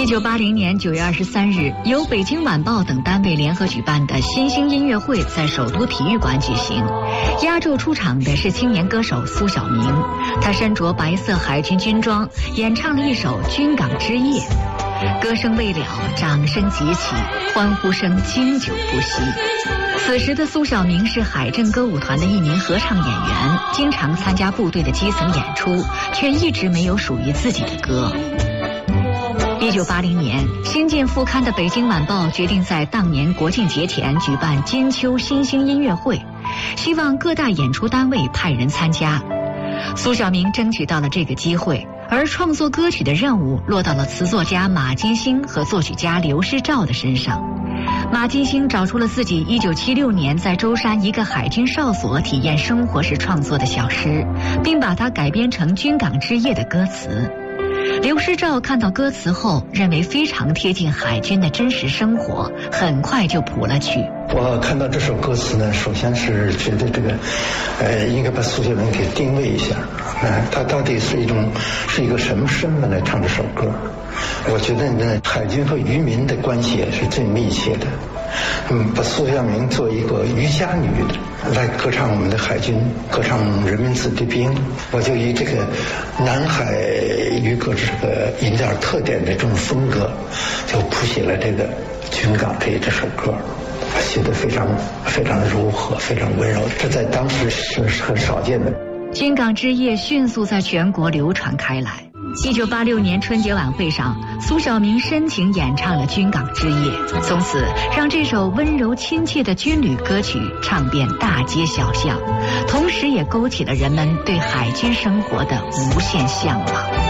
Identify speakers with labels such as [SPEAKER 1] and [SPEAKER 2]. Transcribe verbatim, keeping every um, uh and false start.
[SPEAKER 1] 一九八零年九月二十三日，由北京晚报等单位联合举办的新兴音乐会在首都体育馆举行。压轴出场的是青年歌手苏小明，他身着白色海军军装，演唱了一首《军港之夜》。歌声未了，掌声急起，欢呼声经久不息。此时的苏小明是海政歌舞团的一名合唱演员，经常参加部队的基层演出，却一直没有属于自己的歌。一九八零年，新近复刊的《北京晚报》决定在当年国庆节前举办金秋新兴音乐会，希望各大演出单位派人参加。苏小明争取到了这个机会，而创作歌曲的任务落到了词作家马金星和作曲家刘师照的身上。马金星找出了自己一九七六年在舟山一个海军哨所体验生活时创作的小诗，并把它改编成《军港之夜》的歌词。刘师照看到歌词后，认为非常贴近海军的真实生活，很快就谱了曲。
[SPEAKER 2] 我看到这首歌词呢，首先是觉得这个，呃，应该把苏小明给定位一下，呃，他到底是一种是一个什么身份来唱这首歌？我觉得呢，海军和渔民的关系也是最密切的。嗯，把苏小明做一个渔家女的来歌唱我们的海军，歌唱人民子弟兵，我就以这个南海渔歌这个有点特点的这种风格，就谱写了这个《军港之夜》这首歌。写得非常非常柔和，非常温柔，这在当时是很少见的。
[SPEAKER 1] 军港之夜迅速在全国流传开来。一九八六年春节晚会上，苏小明深情演唱了《军港之夜》，从此让这首温柔亲切的军旅歌曲唱遍大街小巷，同时也勾起了人们对海军生活的无限向往。